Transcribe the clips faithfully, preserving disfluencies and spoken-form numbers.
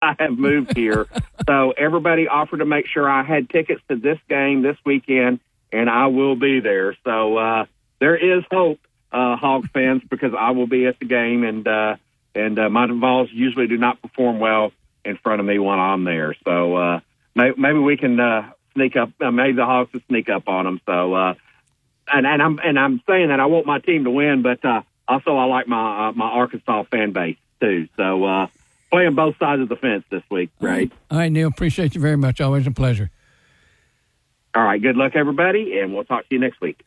I have moved here. So everybody offered to make sure I had tickets to this game this weekend, and I will be there. So uh, there is hope, uh, Hog fans, because I will be at the game, and uh, and uh, my Vols usually do not perform well in front of me when I'm there. So uh, may, maybe we can uh, sneak up. Uh, maybe the Hogs will sneak up on them. So uh, and and I'm and I'm saying that I want my team to win, but uh, also I like my uh, my Arkansas fan base too. So uh, playing both sides of the fence this week, right? All right, Neil. Appreciate you very much. Always a pleasure. All right. Good luck, everybody, and we'll talk to you next week.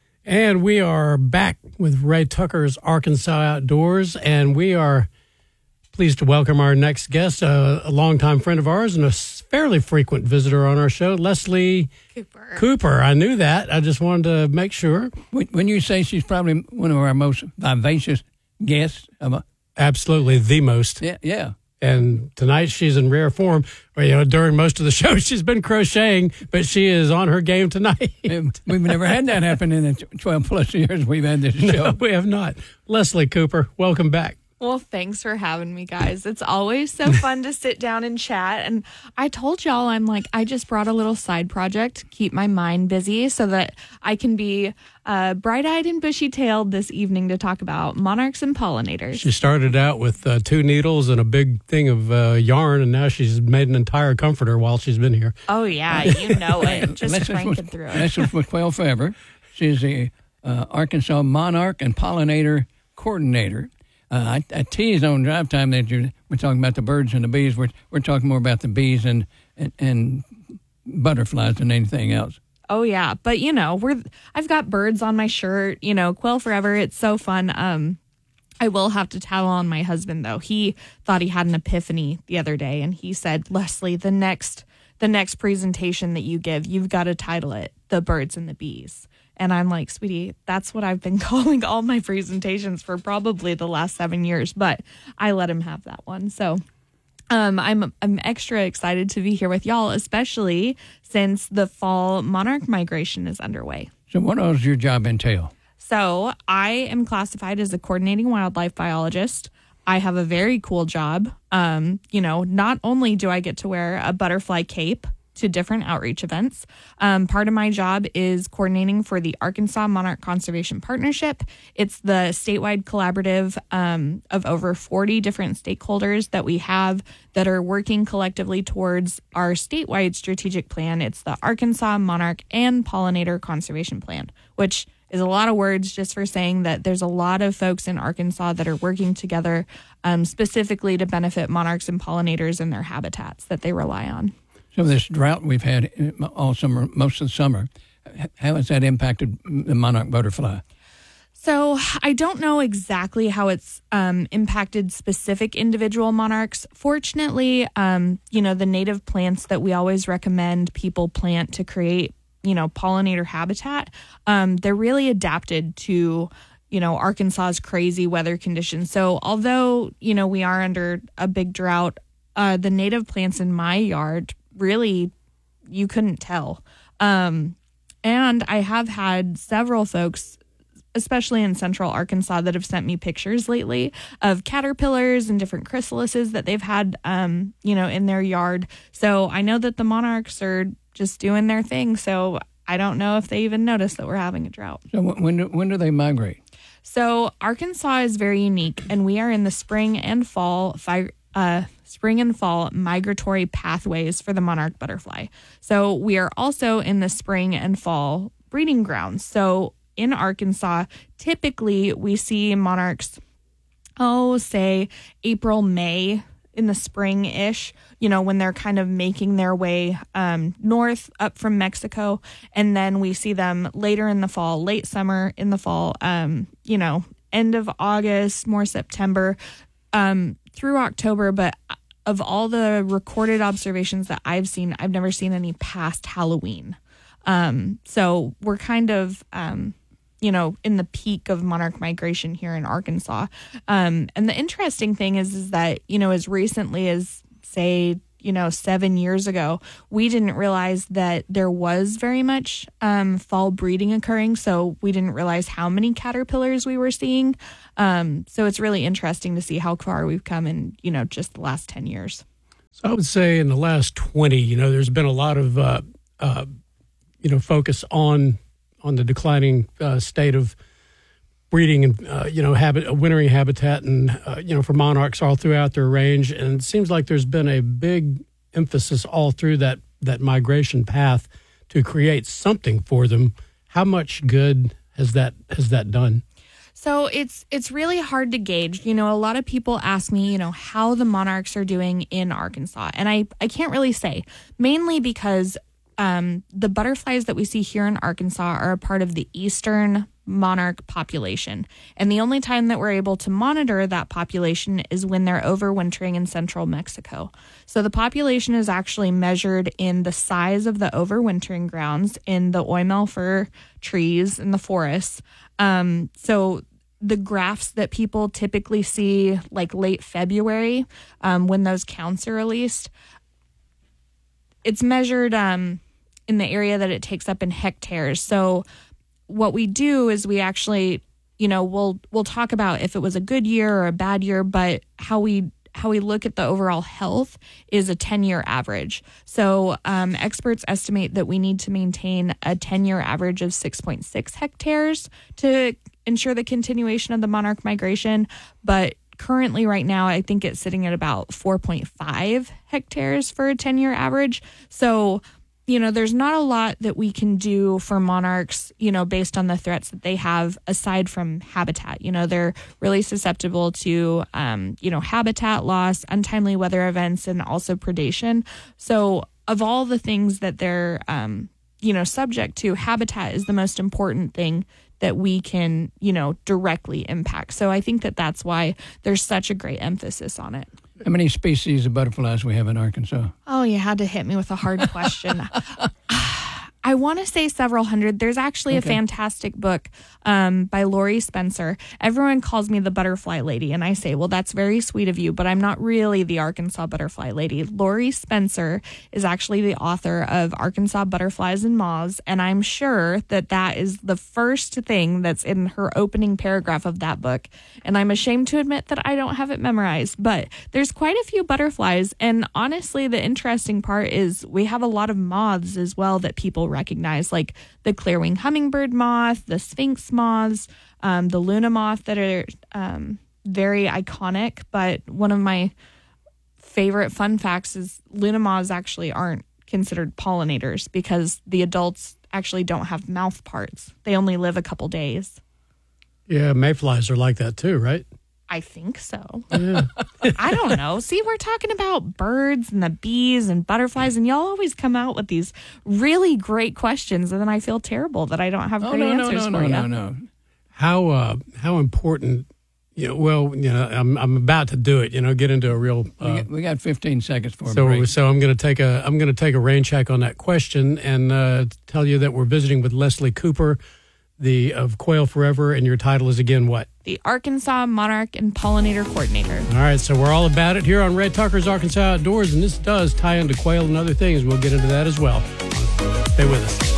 And we are back with Ray Tucker's Arkansas Outdoors, and we are pleased to welcome our next guest, uh, a longtime friend of ours and a fairly frequent visitor on our show, Leslie Cooper. Cooper. I knew that. I just wanted to make sure. When you say she's probably one of our most vivacious guests, um, absolutely the most. Yeah, yeah. And tonight she's in rare form. Well, you know, during most of the show she's been crocheting, but she is on her game tonight. We've never had that happen in the twelve plus years we've had this show. No, we have not. Leslie Cooper, welcome back. Well, thanks for having me, guys. It's always so fun to sit down and chat. And I told y'all, I'm like, I just brought a little side project to keep my mind busy so that I can be uh, bright-eyed and bushy-tailed this evening to talk about monarchs and pollinators. She started out with uh, two needles and a big thing of uh, yarn, and now she's made an entire comforter while she's been here. Oh, yeah, you know it. Just cranking through it. This is with Quail Fever. She's the uh, Arkansas Monarch and Pollinator Coordinator. Uh, I, I teased on drive time that you're, we're talking about the birds and the bees. We're we're talking more about the bees and, and, and butterflies than anything else. Oh yeah, but you know we're I've got birds on my shirt. You know, Quail Forever. It's so fun. Um, I will have to tattle on my husband though. He thought he had an epiphany the other day, and he said, "Leslie, the next the next presentation that you give, you've got to title it The Birds and the Bees." And I'm like, sweetie, that's what I've been calling all my presentations for probably the last seven years. But I let him have that one. So um, I'm I'm extra excited to be here with y'all, especially since the fall monarch migration is underway. So what does your job entail? So I am classified as a coordinating wildlife biologist. I have a very cool job. Um, you know, not only do I get to wear a butterfly cape to different outreach events. Um, part of my job is coordinating for the Arkansas Monarch Conservation Partnership. It's the statewide collaborative um, of over forty different stakeholders that we have that are working collectively towards our statewide strategic plan. It's the Arkansas Monarch and Pollinator Conservation Plan, which is a lot of words just for saying that there's a lot of folks in Arkansas that are working together um, specifically to benefit monarchs and pollinators and their habitats that they rely on. So this drought we've had all summer, most of the summer, how has that impacted the monarch butterfly? So I don't know exactly how it's um, impacted specific individual monarchs. Fortunately, um, you know, the native plants that we always recommend people plant to create, you know, pollinator habitat, um, they're really adapted to, you know, Arkansas's crazy weather conditions. So although, you know, we are under a big drought, uh, the native plants in my yard really, you couldn't tell. Um, and I have had several folks, especially in central Arkansas, that have sent me pictures lately of caterpillars and different chrysalises that they've had, um, you know, in their yard. So I know that the monarchs are just doing their thing. So I don't know if they even notice that we're having a drought. So when do, when do they migrate? So Arkansas is very unique, and we are in the spring and fall fi- uh spring and fall migratory pathways for the monarch butterfly. So we are also in the spring and fall breeding grounds. So in Arkansas, typically we see monarchs, oh, say April, May in the spring-ish, you know, when they're kind of making their way um, north up from Mexico. And then we see them later in the fall, late summer in the fall, um, you know, end of August, more September, um, through October. But of all the recorded observations that I've seen, I've never seen any past Halloween. Um, so we're kind of, um, you know, in the peak of monarch migration here in Arkansas. Um, and the interesting thing is, is that, you know, as recently as, say, you know, seven years ago, we didn't realize that there was very much um, fall breeding occurring. So we didn't realize how many caterpillars we were seeing. Um, so it's really interesting to see how far we've come in, you know, just the last ten years. So I would say in the last twenty, you know, there's been a lot of, uh, uh, you know, focus on on the declining uh, state of breeding and, uh, you know, habit, wintering habitat and, uh, you know, for monarchs all throughout their range. And it seems like there's been a big emphasis all through that, that migration path to create something for them. How much good has that has that done? So it's it's really hard to gauge. You know, a lot of people ask me, you know, how the monarchs are doing in Arkansas. And I, I can't really say, mainly because um, the butterflies that we see here in Arkansas are a part of the eastern monarch population. And the only time that we're able to monitor that population is when they're overwintering in central Mexico. So the population is actually measured in the size of the overwintering grounds in the Oimel fir trees in the forests. Um, so the graphs that people typically see like late February, um, when those counts are released, it's measured um, in the area that it takes up in hectares. So what we do is we actually, you know, we'll we'll talk about if it was a good year or a bad year, but how we how we look at the overall health is a ten-year average. So um, experts estimate that we need to maintain a ten-year average of six point six hectares to ensure the continuation of the monarch migration. But currently right now, I think it's sitting at about four point five hectares for a ten-year average. So, you know, there's not a lot that we can do for monarchs, you know, based on the threats that they have aside from habitat. You know, they're really susceptible to, um, you know, habitat loss, untimely weather events, and also predation. So of all the things that they're, um, you know, subject to, habitat is the most important thing that we can, you know, directly impact. So I think that that's why there's such a great emphasis on it. How many species of butterflies we have in Arkansas? Oh, you had to hit me with a hard question. I want to say several hundred. There's actually okay. a fantastic book um, by Lori Spencer. Everyone calls me the butterfly lady, and I say, well, that's very sweet of you, but I'm not really the Arkansas butterfly lady. Lori Spencer is actually the author of Arkansas Butterflies and Moths, and I'm sure that that is the first thing that's in her opening paragraph of that book. And I'm ashamed to admit that I don't have it memorized, but there's quite a few butterflies. And honestly, the interesting part is we have a lot of moths as well that people recognize, like the clearwing hummingbird moth, the sphinx moths, um, the Luna moth that are um, very iconic. But one of my favorite fun facts is Luna moths actually aren't considered pollinators because the adults actually don't have mouth parts. They only live a couple days. Yeah, mayflies are like that too, right? I think so. Yeah. I don't know. See, we're talking about birds and the bees and butterflies, and y'all always come out with these really great questions, and then I feel terrible that I don't have oh, great no, answers no, no, for no, you. No, no, How uh, how important? You know, well, you know, I'm I'm about to do it. You know, get into a real. Uh, we, got, we got fifteen seconds for a so break. so I'm going to take a I'm going to take a rain check on that question and uh, tell you that we're visiting with Leslie Cooper, the of Quail Forever, and your title is again what? The Arkansas Monarch and Pollinator Coordinator. All right, so we're all about it here on Ray Tucker's Arkansas Outdoors, and this does tie into quail and other things. We'll get into that as well. Stay with us.